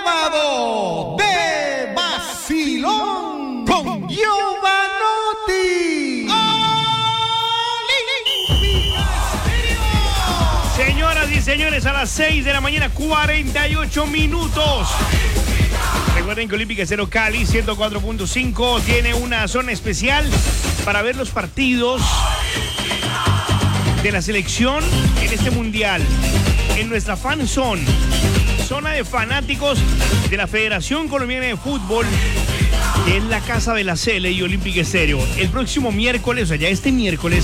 sábado de vacilón con Giovanotti. Señoras y señores, a las 6 de la mañana, 48 minutos. Recuerden que Olímpica Estéreo Cali 104.5 tiene una zona especial para ver los partidos de la selección en este mundial. En nuestra fan zone, zona de fanáticos de la Federación Colombiana de Fútbol, que es la casa de la Cele y Olímpica Estéreo. El próximo miércoles, o sea, ya este miércoles,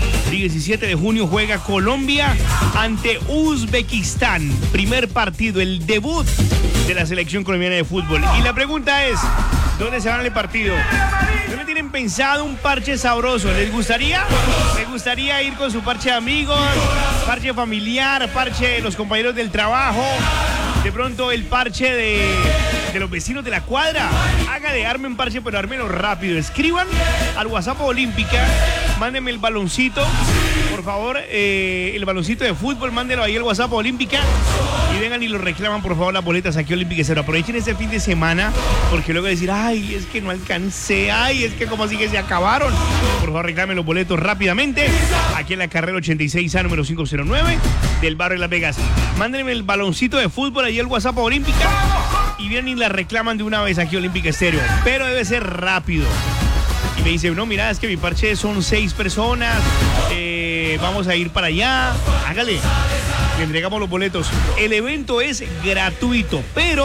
17 de junio, juega Colombia ante Uzbekistán. Primer partido, el debut de la selección colombiana de fútbol. Y la pregunta es, ¿dónde se van el partido? ¿Dónde tienen pensado un parche sabroso? ¿Les gustaría? ¿Les gustaría ir con su parche de amigos, parche familiar, parche de los compañeros del trabajo? De pronto el parche de los vecinos de la cuadra. Hágale, arme un parche, pero ármelo rápido. Escriban al WhatsApp Olímpica, mándenme el baloncito, por favor, el baloncito de fútbol, mándelo ahí al WhatsApp Olímpica y vengan y lo reclaman, por favor, las boletas aquí Olímpica Estéreo. Aprovechen este fin de semana, porque luego decir, ay, es que no alcancé, ay, es que como así que se acabaron. Por favor, reclamen los boletos rápidamente aquí en la carrera 86A número 509 del barrio de Las Vegas. Mándenme el baloncito de fútbol ahí al WhatsApp Olímpica y vienen y la reclaman de una vez aquí Olímpica Estéreo, pero debe ser rápido. Y me dice, no, mira, es que mi parche son 6 personas, vamos a ir para allá. Hágale, le entregamos los boletos. El evento es gratuito, pero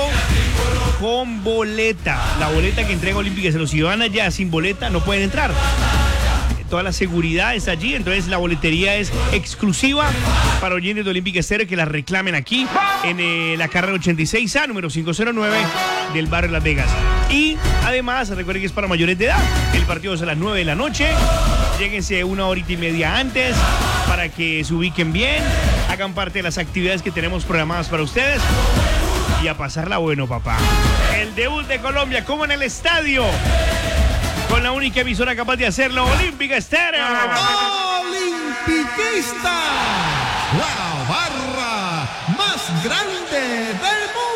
con boleta. La boleta que entrega Olímpica Estéreo. Si van allá sin boleta, no pueden entrar. Toda la seguridad está allí, entonces la boletería es exclusiva para oyentes de Olímpica Estéreo que la reclamen aquí en la carrera 86A, número 509 del barrio Las Vegas. Y además, recuerden que es para mayores de edad. El partido es a las 9 de la noche. Lléguense una horita y media antes para que se ubiquen bien, hagan parte de las actividades que tenemos programadas para ustedes y a pasarla bueno, papá. El debut de Colombia, como en el estadio, con la única emisora capaz de hacerlo, Olímpica Estéreo. Olimpicista.